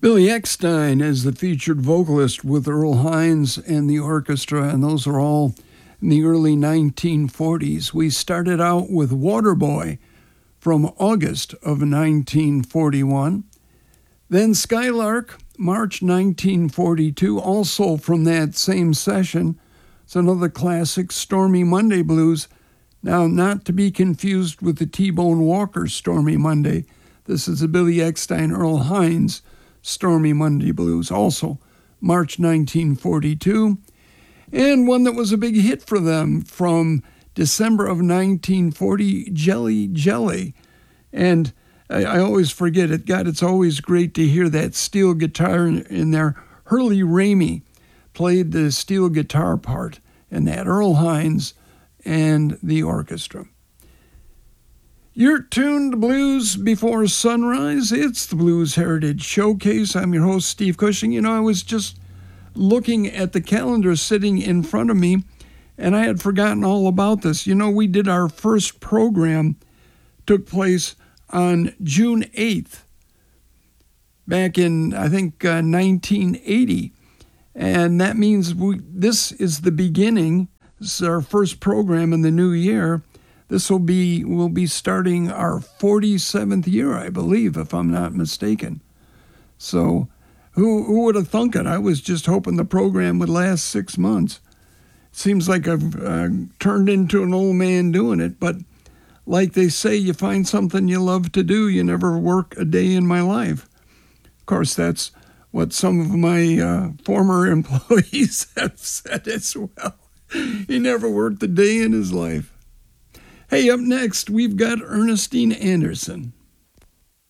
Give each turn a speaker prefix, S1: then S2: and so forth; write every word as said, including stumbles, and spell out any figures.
S1: Billy Eckstine as the featured vocalist with Earl Hines and the orchestra, and those are all in the early nineteen forties. We started out with Waterboy from August of nineteen forty-one. Then Skylark, March nineteen forty-two, also from that same session. It's another classic, Stormy Monday Blues. Now, not to be confused with the T-Bone Walker Stormy Monday. This is the Billy Eckstine, Earl Hines Stormy Monday Blues, also March nineteen forty-two. And one that was a big hit for them from December of nineteen forty, Jelly Jelly. And I, I always forget it. God, it's always great to hear that steel guitar in, in there. Hurley Ramey played the steel guitar part in that, Earl Hines and the orchestra. You're tuned to Blues Before Sunrise. It's the Blues Heritage Showcase. I'm your host, Steve Cushing. You know, I was just looking at the calendar sitting in front of me, and I had forgotten all about this. You know, we did our first program, took place on June eighth, back in, I think, uh, nineteen eighty. And that means we, this is the beginning. This is our first program in the new year. This will be, we'll be starting our forty-seventh year, I believe, if I'm not mistaken. So who who would have thunk it? I was just hoping the program would last six months. Seems like I've uh, turned into an old man doing it, but like they say, you find something you love to do, you never work a day in my life. Of course, that's what some of my uh, former employees have said as well. He never worked a day in his life. Hey, up next, we've got Ernestine Anderson.